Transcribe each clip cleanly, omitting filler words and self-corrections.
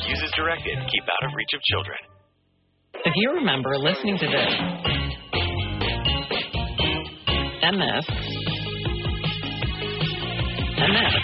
Use as directed. Keep out of reach of children. If you remember listening to this and this and this,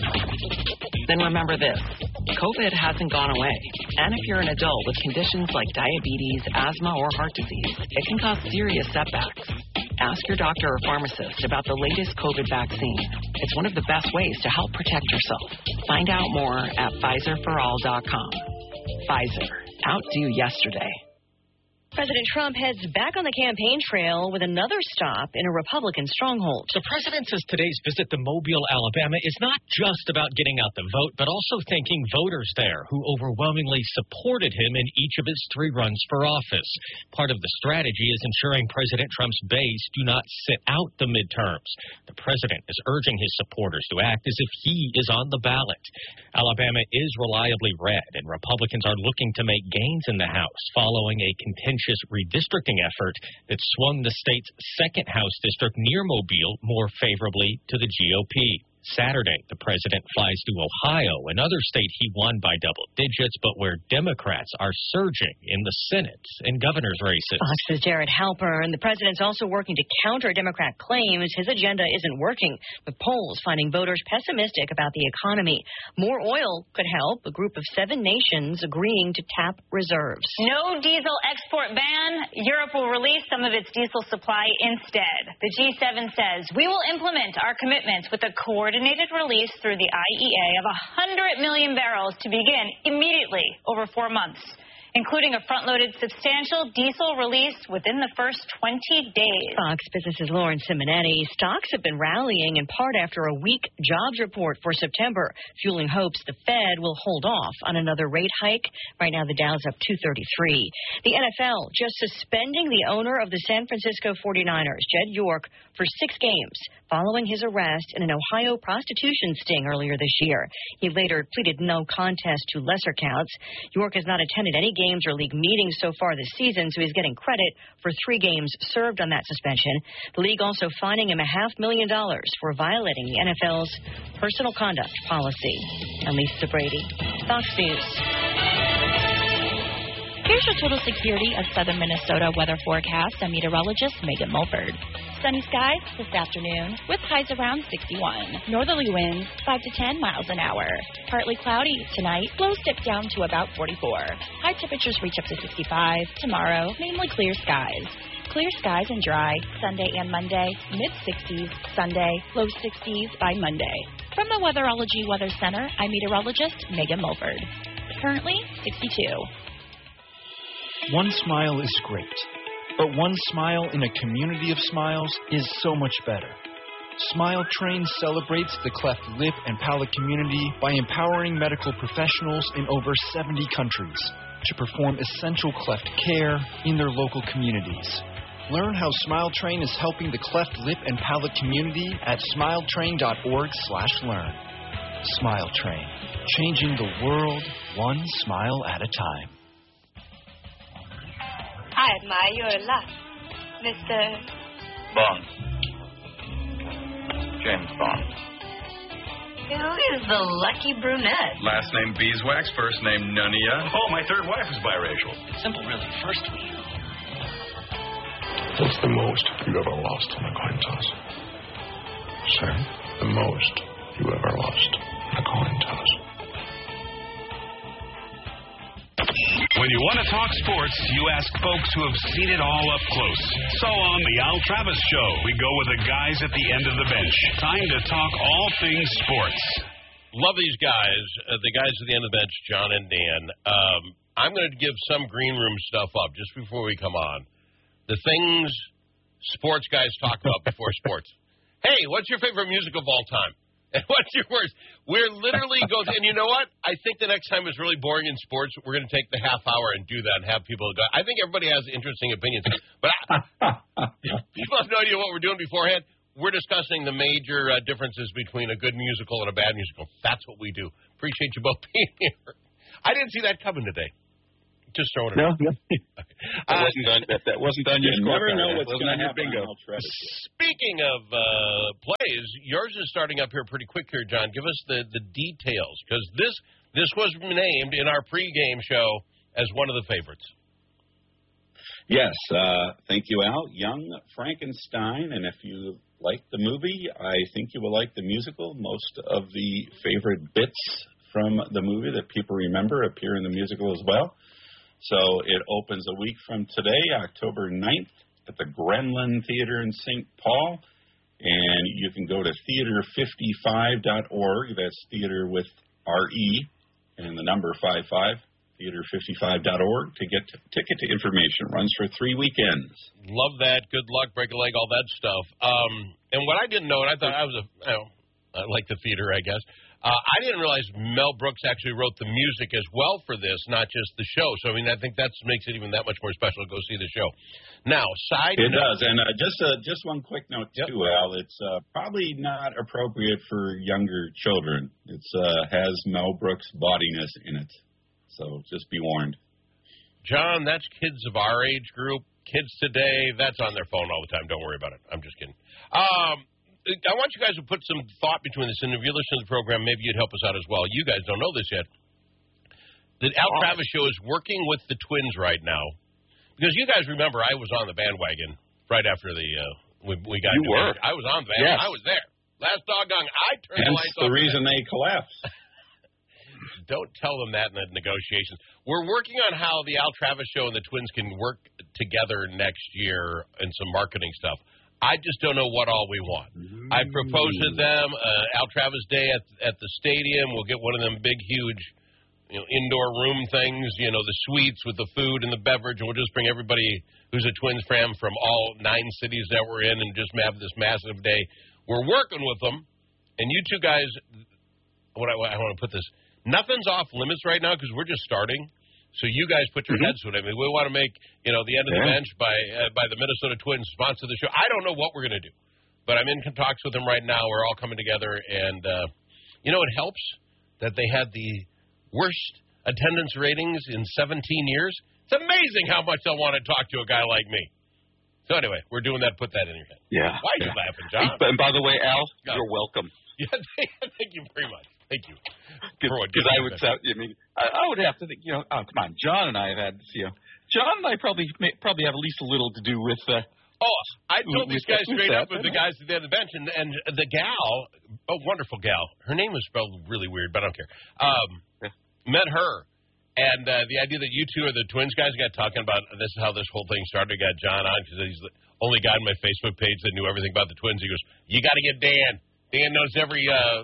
then remember this. COVID hasn't gone away. And if you're an adult with conditions like diabetes, asthma, or heart disease, it can cause serious setbacks. Ask your doctor or pharmacist about the latest COVID vaccine. It's one of the best ways to help protect yourself. Find out more at PfizerForAll.com. Pfizer. Outdo yesterday. President Trump heads back on the campaign trail with another stop in a Republican stronghold. The president says today's visit to Mobile, Alabama is not just about getting out the vote, but also thanking voters there who overwhelmingly supported him in each of his 3 runs for office. Part of the strategy is ensuring President Trump's base do not sit out the midterms. The president is urging his supporters to act as if he is on the ballot. Alabama is reliably red, and Republicans are looking to make gains in the House following a contentious redistricting effort that swung the state's second House district near Mobile more favorably to the GOP. Saturday, the president flies to Ohio, another state he won by double digits, but where Democrats are surging in the Senate and governor's races. Fox's Jared Halpern. The president's also working to counter Democrat claims his agenda isn't working, with polls finding voters pessimistic about the economy. More oil could help, a group of 7 nations agreeing to tap reserves. No diesel export ban. Europe will release some of its diesel supply instead. The G7 says we will implement our commitments with a coordinated release through the IEA of 100 million barrels to begin immediately over 4 months, including a front-loaded substantial diesel release within the first 20 days. Fox Business's Lauren Simonetti. Stocks have been rallying in part after a weak jobs report for September, fueling hopes the Fed will hold off on another rate hike. Right now, the Dow's up 233. The NFL just suspending the owner of the San Francisco 49ers, Jed York, for 6 games following his arrest in an Ohio prostitution sting earlier this year. He later pleaded no contest to lesser counts. York has not attended any games or league meetings so far this season, so he's getting credit for 3 games served on that suspension. The league also fining him $500,000 for violating the NFL's personal conduct policy. And Lisa Brady, Fox News. Here's your total security of southern Minnesota weather forecast. I'm meteorologist Megan Mulford. Sunny skies this afternoon with highs around 61. Northerly winds 5 to 10 miles an hour. Partly cloudy tonight. Lows dip down to about 44. High temperatures reach up to 65. Tomorrow, mainly clear skies. Clear skies and dry Sunday and Monday. Mid-60s Sunday. Low 60s by Monday. From the Weatherology Weather Center, I'm meteorologist Megan Mulford. Currently 62. One smile is great, but one smile in a community of smiles is so much better. Smile Train celebrates the cleft lip and palate community by empowering medical professionals in over 70 countries to perform essential cleft care in their local communities. Learn how Smile Train is helping the cleft lip and palate community at smiletrain.org/learn. Smile Train, changing the world one smile at a time. I admire your luck, Mr. Bond. James Bond. Who is the lucky brunette? Last name Beeswax, first name Nunia. Oh, my third wife is biracial. Simple, really. First week. What's the most you ever lost on a coin toss? Sir, the most you ever lost on a coin toss. When you want to talk sports, you ask folks who have seen it all up close. So on The Al Travis Show, we go with the guys at the end of the bench. Time to talk all things sports. Love these guys, the guys at the end of the bench, John and Dan. I'm going to give some green room stuff up just before we come on. The things sports guys talk about before sports. Hey, what's your favorite music of all time? And what's your worst? We're literally going to, and you know what? I think the next time is really boring in sports. We're going to take the half hour and do that and have people go. I think everybody has interesting opinions. But people have no idea what we're doing beforehand. We're discussing the major differences between a good musical and a bad musical. That's what we do. Appreciate you both being here. I didn't see that coming today. Just throwing it out. No. That wasn't on your score. You never know what's going to happen. Speaking of plays, yours is starting up here pretty quick here, John. Give us the details, because This was named in our pregame show as one of the favorites. Yes, thank you, Al. Young Frankenstein, and if you like the movie, I think you will like the musical. Most of the favorite bits from the movie that people remember appear in the musical as well. So it opens a week from today, October 9th, at the Grenlin Theater in St. Paul. And you can go to theater55.org. That's theater with R-E and the number 55, theater55.org, to get ticket to information. It runs for 3 weekends. Love that. Good luck, break a leg, all that stuff. And what I didn't know, and I thought I like the theater, I guess. I didn't realize Mel Brooks actually wrote the music as well for this, not just the show. So, I mean, I think that makes it even that much more special to go see the show. Now, It does. And just one quick note, too, Al. It's probably not appropriate for younger children. It has Mel Brooks' bawdiness in it. So just be warned. John, that's kids of our age group. Kids today, that's on their phone all the time. Don't worry about it. I'm just kidding. I want you guys to put some thought between this, and if you're listening to the program, maybe you'd help us out as well. You guys don't know this yet. The Al Travis Show is working with the Twins right now, because you guys remember I was on the bandwagon right after we got. You were. I was on the bandwagon. Yes. I was there. Last doggone, I turned the lights off. That's the reason they collapsed. Don't tell them that in the negotiations. We're working on how the Al Travis Show and the Twins can work together next year and some marketing stuff. I just don't know what all we want. I proposed to them Al Travis Day at the stadium. We'll get one of them big, huge, indoor room things, the suites with the food and the beverage, and we'll just bring everybody who's a Twins fan from all 9 cities that we're in and just have this massive day. We're working with them, and you two guys, I want to put this, nothing's off limits right now because we're just starting. So you guys put your heads to it. I mean, we want to make, the end of the bench by the Minnesota Twins sponsor the show. I don't know what we're going to do, but I'm in talks with them right now. We're all coming together, and, it helps that they had the worst attendance ratings in 17 years. It's amazing how much they'll want to talk to a guy like me. So anyway, we're doing that. Put that in your head. Yeah. Why are you laughing, John? And by the way, Al, you're welcome. Yeah, thank you very much. Thank you. Because I would have to think, oh, come on, John and I have had, John and I probably have at least a little to do with. I told these guys straight up with the guys at the end of the bench, and the gal, wonderful gal, her name was spelled really weird, but I don't care. Met her, and the idea that you two are the Twins guys got talking about this is how this whole thing started. Got John on because he's the only guy on my Facebook page that knew everything about the Twins. He goes, "You got to get Dan. Dan knows every,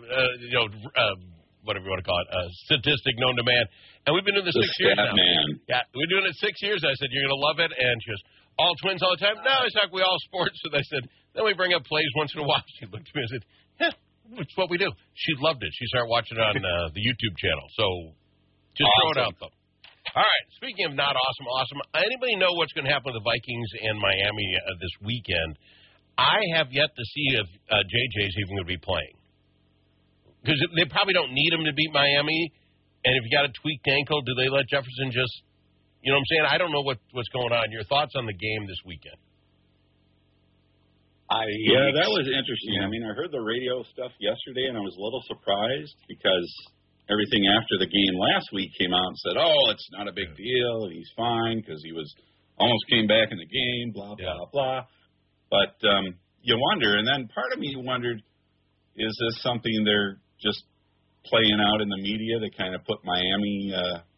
whatever you want to call it, statistic known to man." And we've been doing this 6 years now. Man. Yeah, we're doing it 6 years. I said, "You're going to love it." And she goes, "All Twins all the time?" "No, it's not. We all sports." And I said, "Then we bring up plays once in a while." She looked at me and said, "Yeah, it's what we do." She loved it. She started watching it on the YouTube channel. So just throw it out, though. All right, speaking of not awesome, anybody know what's going to happen with the Vikings and Miami this weekend? I have yet to see if JJ's even going to be playing. Because they probably don't need him to beat Miami. And if you got a tweaked ankle, do they let Jefferson just, you know what I'm saying? I don't know what's going on. Your thoughts on the game this weekend? Yeah, that was interesting. I mean, I heard the radio stuff yesterday, and I was a little surprised because everything after the game last week came out and said, "Oh, it's not a big deal. He's fine because he almost came back in the game, blah, blah, blah." But you wonder, and then part of me wondered, is this something they're just playing out in the media to kind of put Miami,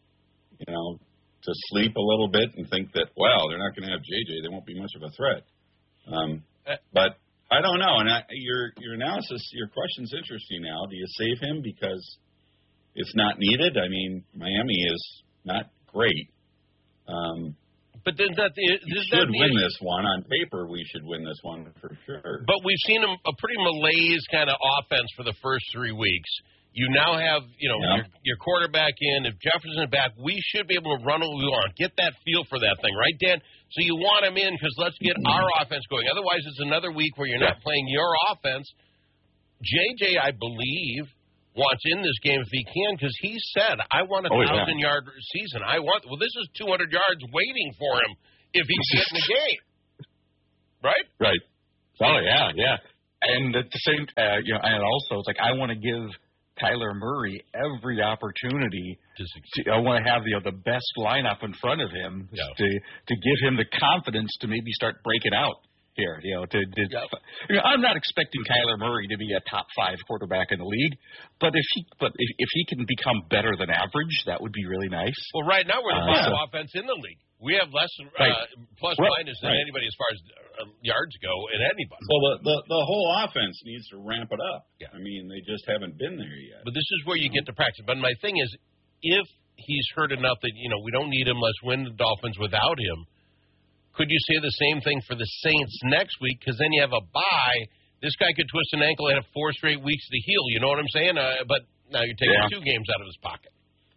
to sleep a little bit and think that, well, they're not going to have JJ. They won't be much of a threat. But I don't know. And your analysis, your question's interesting, Al. Do you save him because it's not needed? I mean, Miami is not great. But then should win this one. On paper, we should win this one for sure. But we've seen a pretty malaise kind of offense for the first 3 weeks. You now have, your quarterback in. If Jefferson's back, we should be able to run what we want. Get that feel for that thing, right, Dan? So you want him in because let's get our offense going. Otherwise, it's another week where you're not playing your offense. JJ, I believe, wants in this game if he can because he said, "I want a 1,000-yard season. This is 200 yards waiting for him if he can get in the game." Right? Right. Oh, yeah. And at the same, and also it's like I want to give Kyler Murray every opportunity. I want to have the best lineup in front of him to give him the confidence to maybe start breaking out here. I'm not expecting Kyler Murray to be a top 5 quarterback in the league, but if he can become better than average, that would be really nice. Well, right now we're the bottom offense in the league. We have less plus minus than anybody as far as yards go in anybody. Well, the whole offense needs to ramp it up. Yeah. I mean, they just haven't been there yet. But this is where you get to practice. But my thing is, if he's hurt enough that, we don't need him, let's win the Dolphins without him, could you say the same thing for the Saints next week? Because then you have a bye. This guy could twist an ankle and have 4 straight weeks to heal. You know what I'm saying? But now you're taking 2 games out of his pocket.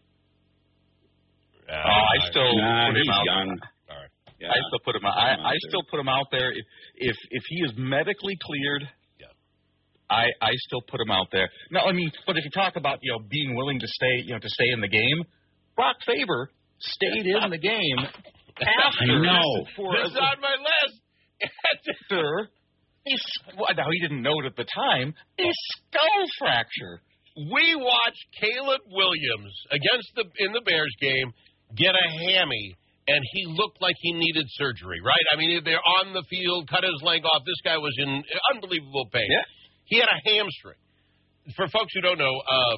I still put him out. Young. All right. Yeah, I still put him out. I still put him out there. If he is medically cleared, I still put him out there. No, I mean, but if you talk about being willing to stay in the game, Brock Faber stayed in the game after. This is on my list. After now he didn't know it at the time. A skull fracture. We watched Caleb Williams in the Bears game get a hammy, and he looked like he needed surgery, right? I mean, they're on the field, cut his leg off. This guy was in unbelievable pain. Yeah. He had a hamstring. For folks who don't know,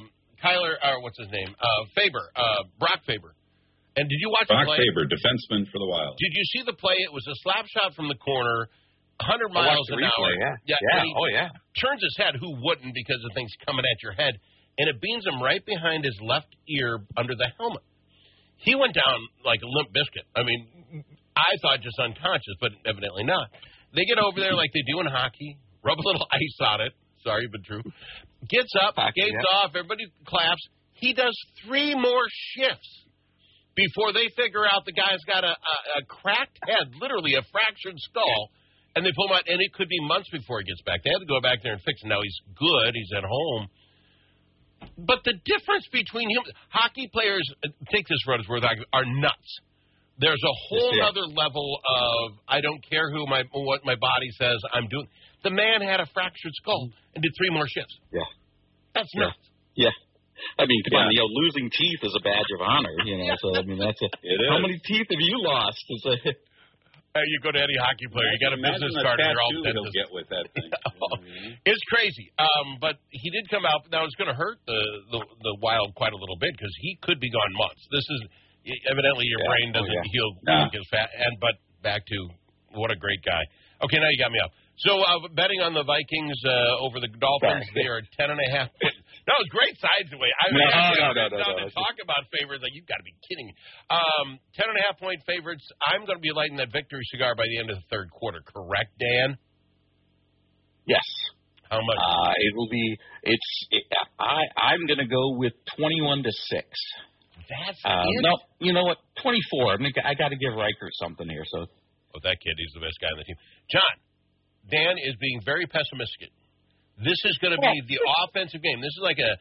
Faber, Brock Faber. And did you watch the play? Brock Faber, defenseman for the Wild. Did you see the play? It was a slap shot from the corner, 100 miles an hour. Yeah. Turns his head. Who wouldn't, because the thing's coming at your head. And it beans him right behind his left ear under the helmet. He went down like a limp biscuit. I mean, I thought just unconscious, but evidently not. They get over there like they do in hockey, rub a little ice on it. Sorry, but true. Gets up, skates off, everybody claps. He does 3 more shifts before they figure out the guy's got a cracked head, literally a fractured skull, and they pull him out, and it could be months before he gets back. They had to go back there and fix him. Now he's good. He's at home. But the difference between him, hockey players, take this for what it's worth, are nuts. There's a whole other level of I don't care what my body says I'm doing. The man had a fractured skull and did 3 more shifts. Yeah, that's nuts. Yeah. I mean, come on, losing teeth is a badge of honor, So I mean, that's how many teeth have you lost? You go to any hockey player, you got a business card, and you're all dentist. He'll get with that thing. It's crazy. But he did come out. Now it's going to hurt the Wild quite a little bit because he could be gone months. This is evidently your brain doesn't heal as fast. But back to what a great guy. Okay, now you got me up. So betting on the Vikings over the Dolphins, they are 10.5. That was great sides away. To talk about favorites, like you've got to be kidding me. 10.5-point favorites. I'm going to be lighting that victory cigar by the end of the third quarter. Correct, Dan? Yes. How much? It will be. I'm going to go with 21-6. That's no. You know what? 24. I got to give Riker something here. So. Well, that kid, he's the best guy on the team. John. Dan is being very pessimistic. This is going to be the offensive game. This is like a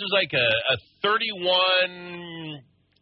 31-12.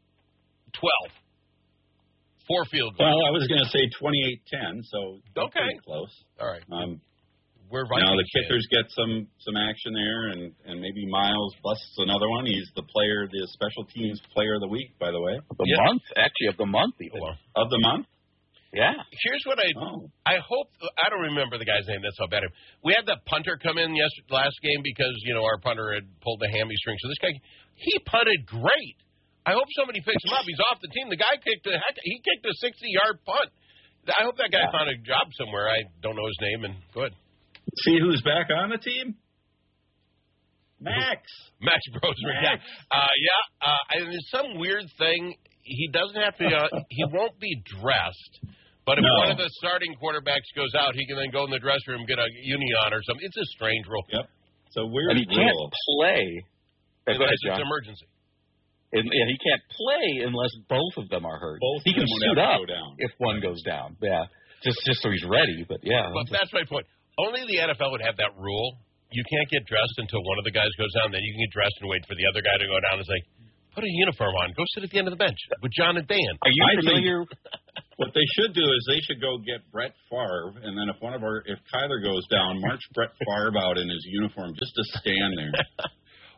4 field goals. Well, I was going to say 28-10, so pretty close. All right. Now the kickers get some action there, and maybe Miles busts another one. He's the special teams player of the week, by the way. Of the month, actually, of the month even. Of the month? Yeah. Here's what I hope. I don't remember the guy's name. That's how bad I am. We had the punter come in last game because our punter had pulled the hamstring. So this guy, he punted great. I hope somebody picks him up. He's off the team. The guy kicked a 60-yard punt. I hope that guy found a job somewhere. I don't know his name. And go ahead. See who's back on the team? Max Brosmer. And there's some weird thing. He doesn't have to. He won't be dressed. But if one of the starting quarterbacks goes out, he can then go in the dressing room, get a uni on or something. It's a strange rule. Yep. It's a weird rule. And he can't play. Unless it's an emergency. And he can't play unless both of them are hurt. He can suit up if one goes down. Yeah. Just so he's ready. But, yeah. But that's my point. Only the NFL would have that rule. You can't get dressed until one of the guys goes down. Then you can get dressed and wait for the other guy to go down. It's like, put a uniform on. Go sit at the end of the bench with John and Dan. Are you familiar? What they should do is they should go get Brett Favre, and then if Kyler goes down, march Brett Favre out in his uniform just to stand there.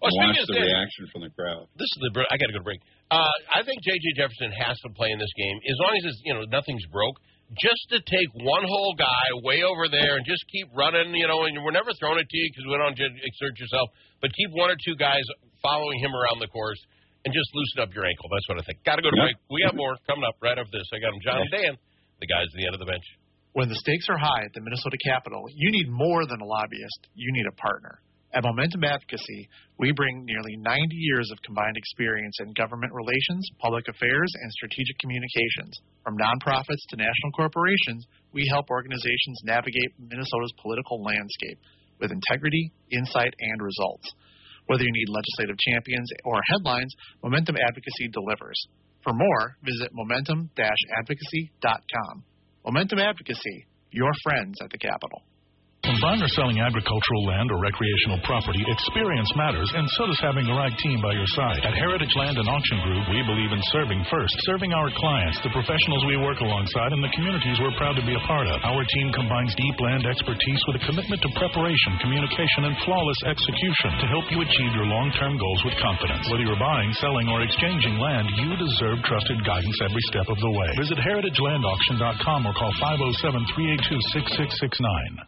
watch the reaction from the crowd. This is I got to go to break. I think J.J. Jefferson has to play in this game as long as it's, nothing's broke. Just to take one whole guy way over there and just keep running, and we're never throwing it to you because we don't exert yourself, but keep one or two guys following him around the course and just loosen up your ankle. That's what I think. Got to go to break. We got more coming up right after this. I got him, John and Dan, the guys at the end of the bench. When the stakes are high at the Minnesota Capitol, you need more than a lobbyist. You need a partner. At Momentum Advocacy, we bring nearly 90 years of combined experience in government relations, public affairs, and strategic communications. From nonprofits to national corporations, we help organizations navigate Minnesota's political landscape with integrity, insight, and results. Whether you need legislative champions or headlines, Momentum Advocacy delivers. For more, visit momentum-advocacy.com. Momentum Advocacy, your friends at the Capitol. When buying or selling agricultural land or recreational property, experience matters, and so does having the right team by your side. At Heritage Land and Auction Group, we believe in serving first, serving our clients, the professionals we work alongside, and the communities we're proud to be a part of. Our team combines deep land expertise with a commitment to preparation, communication, and flawless execution to help you achieve your long-term goals with confidence. Whether you're buying, selling, or exchanging land, you deserve trusted guidance every step of the way. Visit heritagelandauction.com or call 507-382-6669.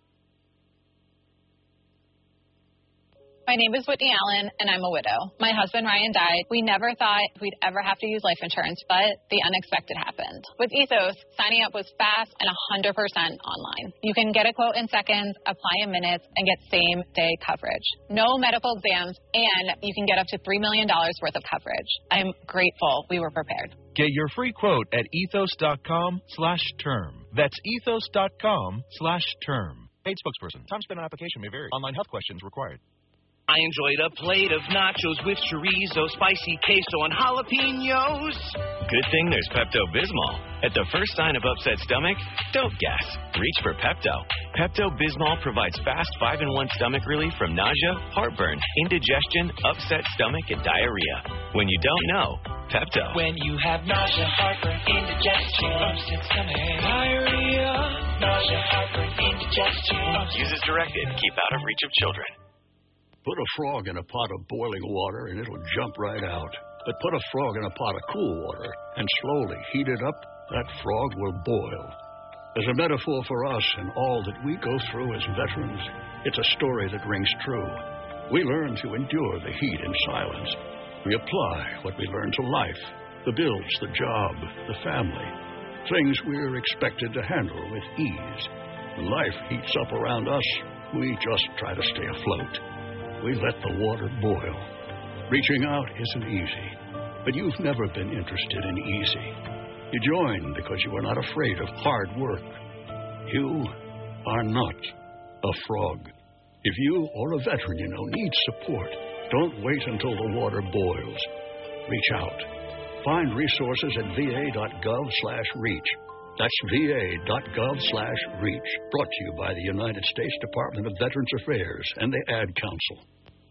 My name is Whitney Allen, and I'm a widow. My husband, Ryan, died. We never thought we'd ever have to use life insurance, but the unexpected happened. With Ethos, signing up was fast and 100% online. You can get a quote in seconds, apply in minutes, and get same-day coverage. No medical exams, and you can get up to $3 million worth of coverage. I'm grateful we were prepared. Get your free quote at ethos.com/term. That's ethos.com/term. Paid spokesperson. Time spent on application may vary. Online health questions required. I enjoyed a plate of nachos with chorizo, spicy queso, and jalapenos. Good thing there's Pepto-Bismol. At the first sign of upset stomach, don't gas. Reach for Pepto. Pepto-Bismol provides fast 5-in-1 stomach relief from nausea, heartburn, indigestion, upset stomach, and diarrhea. When you don't know, Pepto. When you have nausea, heartburn, indigestion, upset stomach, diarrhea, nausea, heartburn, indigestion. Use as directed. Keep out of reach of children. Put a frog in a pot of boiling water and it'll jump right out. But put a frog in a pot of cool water and slowly heat it up, that frog will boil. As a metaphor for us and all that we go through as veterans, it's a story that rings true. We learn to endure the heat in silence. We apply what we learn to life, the bills, the job, the family, things we're expected to handle with ease. When life heats up around us, we just try to stay afloat. We let the water boil. Reaching out isn't easy, but you've never been interested in easy. You join because you are not afraid of hard work. You are not a frog. If you or a veteran you know needs support, don't wait until the water boils. Reach out. Find resources at va.gov/reach. That's va.gov/reach. Brought to you by the United States Department of Veterans Affairs and the Ad Council.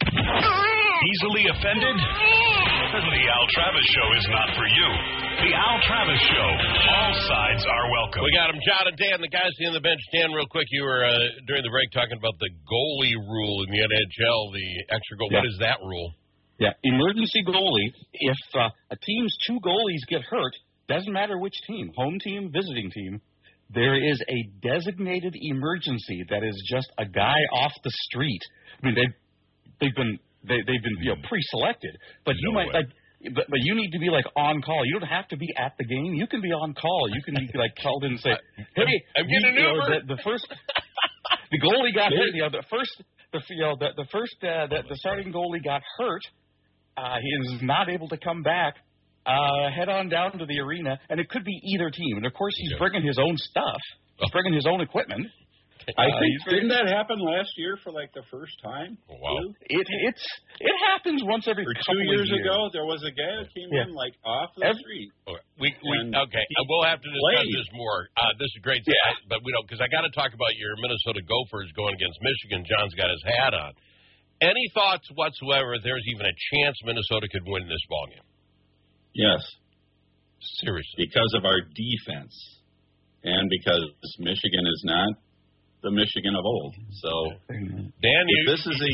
Easily offended? The Al Travis Show is not for you. The Al Travis Show. All sides are welcome. We got him, John and Dan, the guys in the bench. Dan, real quick, you were during the break talking about the goalie rule in the NHL, the extra goal. Yeah. What is that rule? Yeah, emergency goalie. If a team's two goalies get hurt, doesn't matter which team, home team, visiting team, there is a designated emergency that is just a guy off the street. I mean, they've been pre-selected, but you might like, but you need to be like on call. You don't have to be at the game. You can be on call. You can be like called in and say, "Hey, I'm getting an Uber." The goalie got hurt. The starting goalie got hurt. He is not able to come back. Head on down to the arena, and it could be either team. And, of course, he's bringing his own stuff. He's bringing his own equipment. I think didn't that happen last year for like the first time? Oh, wow! It happens once every couple 2 years of years. ago. There was a guy that came in like off the street. Okay. We'll have to discuss this more. This is great, but we don't because I got to talk about your Minnesota Gophers going against Michigan. John's got his hat on. Any thoughts whatsoever? There's even a chance Minnesota could win this ballgame. Yes. Seriously. Because of our defense. And because Michigan is not the Michigan of old. So, Dan, this is a